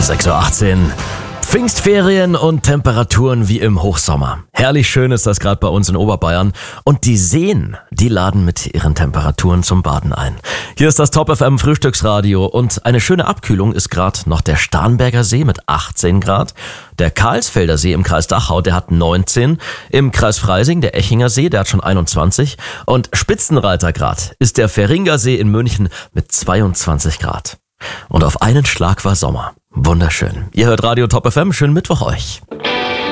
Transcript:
6:18 Uhr. Pfingstferien und Temperaturen wie im Hochsommer. Herrlich schön ist das gerade bei uns in Oberbayern. Und die Seen, die laden mit ihren Temperaturen zum Baden ein. Hier ist das Top FM Frühstücksradio und eine schöne Abkühlung ist gerade noch der Starnberger See mit 18 Grad. Der Karlsfelder See im Kreis Dachau, der hat 19. Im Kreis Freising, der Echinger See, der hat schon 21. Und Spitzenreitergrad ist der Färinger See in München mit 22 Grad. Und auf einen Schlag war Sommer. Wunderschön. Ihr hört Radio Top FM. Schönen Mittwoch euch.